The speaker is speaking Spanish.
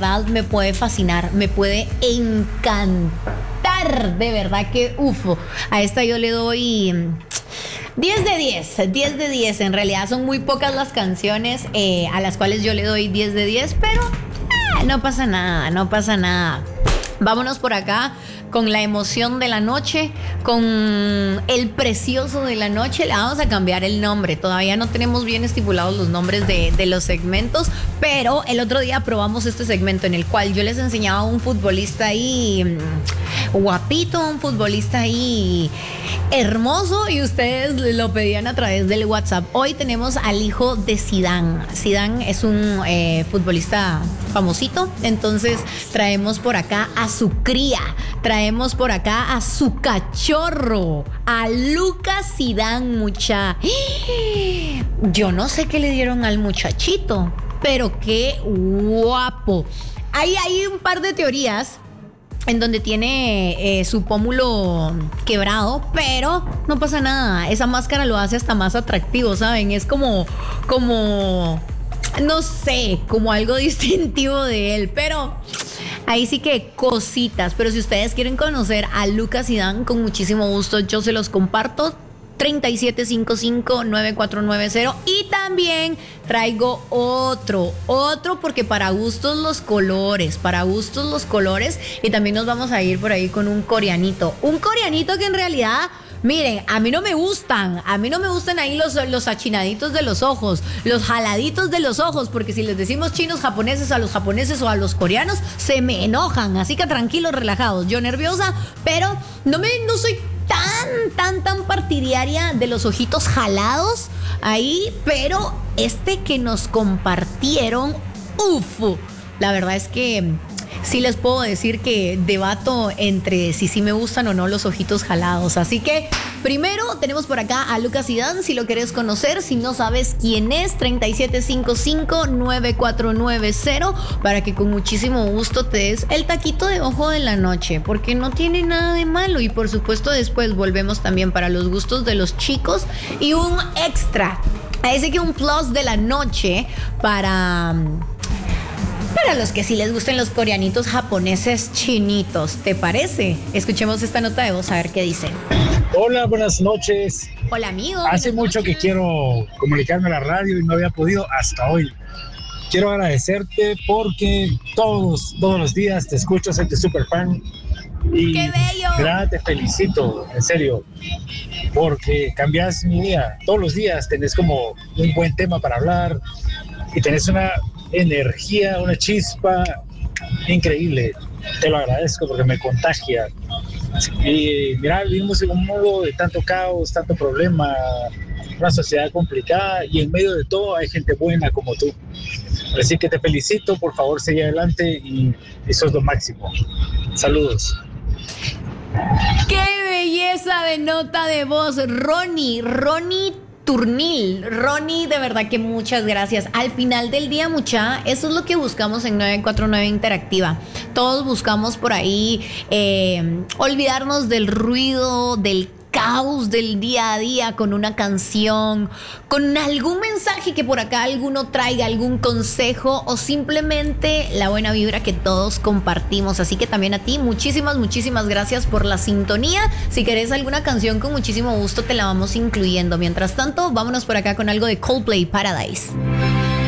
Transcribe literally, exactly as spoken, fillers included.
verdad me puede fascinar, me puede encantar. De verdad que, ufo, a esta yo le doy diez de diez, diez de diez. En realidad son muy pocas las canciones eh, a las cuales yo le doy diez de diez, pero eh, no pasa nada, no pasa nada. Vámonos por acá con la emoción de la noche, con el precioso de la noche. Le vamos a cambiar el nombre. Todavía no tenemos bien estipulados los nombres de, de los segmentos, pero el otro día probamos este segmento en el cual yo les enseñaba a un futbolista ahí guapito, un futbolista ahí hermoso, y ustedes lo pedían a través del WhatsApp. Hoy tenemos al hijo de Zidane. Zidane es un eh, futbolista famosito, entonces traemos por acá a su cría, traemos por acá a su cachorro, a Lucas Zidane, mucha. Yo no sé qué le dieron al muchachito, pero qué guapo. Ahí hay un par de teorías en donde tiene eh, su pómulo quebrado, pero no pasa nada. Esa máscara lo hace hasta más atractivo, ¿saben? Es como, como, no sé, como algo distintivo de él, pero ahí sí que cositas. Pero si ustedes quieren conocer a Lucas Zidane, con muchísimo gusto yo se los comparto. treinta y siete cincuenta y cinco, noventa y cuatro noventa. Y también traigo otro, otro porque para gustos los colores, para gustos los colores. Y también nos vamos a ir por ahí con un coreanito. Un coreanito que en realidad, miren, a mí no me gustan, a mí no me gustan ahí los, los achinaditos de los ojos, los jaladitos de los ojos, porque si les decimos chinos, japoneses a los japoneses o a los coreanos, se me enojan. Así que tranquilos, relajados. Yo nerviosa, pero no me, no soy tan, tan, tan partidaria de los ojitos jalados ahí, pero este que nos compartieron, uf, la verdad es que sí les puedo decir que debato entre si sí me gustan o no los ojitos jalados. Así que primero tenemos por acá a Lucas Zidane, si lo querés conocer. Si no sabes quién es, treinta y siete cincuenta y cinco, noventa y cuatro noventa, para que con muchísimo gusto te des el taquito de ojo de la noche, porque no tiene nada de malo. Y por supuesto después volvemos también para los gustos de los chicos y un extra, así que un plus de la noche para... Para los que sí les gusten los coreanitos, japoneses, chinitos. ¿Te parece? Escuchemos esta nota de voz a ver qué dicen. Hola, buenas noches. Hola, amigo. Hace mucho noches. que quiero comunicarme a la radio y no había podido hasta hoy. Quiero agradecerte porque todos, todos los días te escucho, soy tu super fan. Y ¡qué bello! de verdad te felicito, en serio, porque cambias mi día. Todos los días tenés como un buen tema para hablar y tenés una energía, una chispa increíble. Te lo agradezco porque me contagia. Y mira, vivimos en un mundo de tanto caos, tanto problema, una sociedad complicada, y en medio de todo hay gente buena como tú. Así que te felicito, por favor sigue adelante y eso es lo máximo. Saludos. ¡Qué belleza de nota de voz! Ronnie, Ronnie Turnil. Ronnie, de verdad que muchas gracias. Al final del día, mucha, eso es lo que buscamos en noventa y cuatro nueve Interactiva. Todos buscamos por ahí eh, olvidarnos del ruido, del caos del día a día, con una canción, con algún mensaje que por acá alguno traiga, algún consejo o simplemente la buena vibra que todos compartimos. Así que también a ti, muchísimas, muchísimas gracias por la sintonía. Si querés alguna canción, con muchísimo gusto te la vamos incluyendo. Mientras tanto, vámonos por acá con algo de Coldplay, Paradise.